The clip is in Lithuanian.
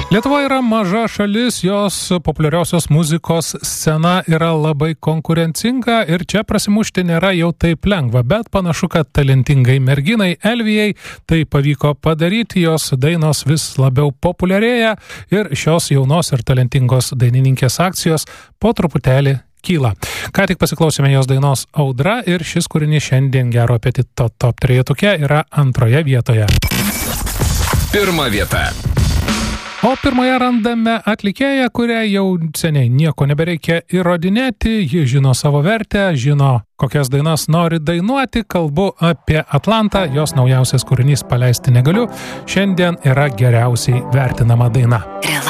Lietuva yra maža šalis, jos populiariosios muzikos scena yra labai konkurencinga ir čia prasimušti nėra jau taip lengva, bet panašu, kad talentingai merginai Elvijai tai pavyko padaryti, jos dainos vis labiau populiarėja ir šios jaunos ir talentingos dainininkės akcijos po truputėlį kyla. Ką tik pasiklausėme jos dainos Audra ir šis kūrinys šiandien Gero apetito top 3 yra antroje vietoje. Pirma vieta. O pirmoje randame atlikėją, kuriai jau seniai nieko nebereikia įrodinėti, ji žino savo vertę, žino, kokias dainas nori dainuoti, kalbu apie Atlantą, jos naujausias kūrinys Paleisti negaliu, šiandien yra geriausiai vertinama daina.